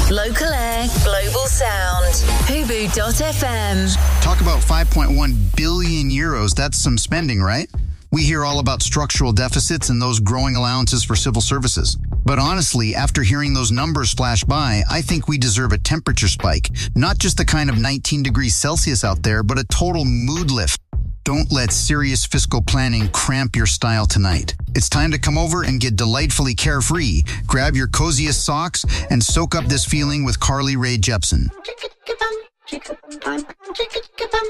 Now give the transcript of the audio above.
Local air, global sound. Hubu.fm. Talk about 5.1 billion euros. That's some spending, right? We hear all about structural deficits and those growing allowances for civil services. But honestly, after hearing those numbers flash by, I think we deserve a temperature spike. Not just the kind of 19 degrees Celsius out there, but a total mood lift. Don't let serious fiscal planning cramp your style tonight. It's time to come over and get delightfully carefree. Grab your coziest socks and soak up this feeling with Carly Rae Jepsen.